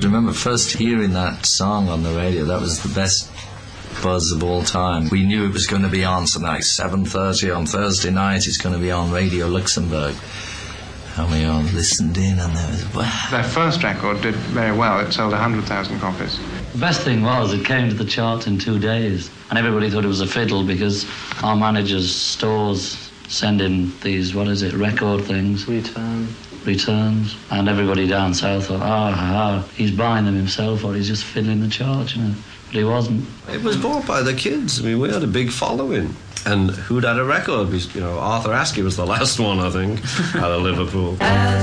I remember first hearing that song on the radio. That was the best buzz of all time. We knew it was going to be on something like 7:30 on Thursday night. It's going to be on Radio Luxembourg. And we all listened in, and there was, wow. Their first record did very well. It sold 100,000 copies. The best thing was it came to the charts in 2 days, and everybody thought it was a fiddle because our managers' stores send in these, record things? Returns. And everybody down south thought, he's buying them himself, or he's just fiddling the charts, But he wasn't. It was bought by the kids. I mean, we had a big following. And who'd had a record? Arthur Askey was the last one, I think, out of Liverpool.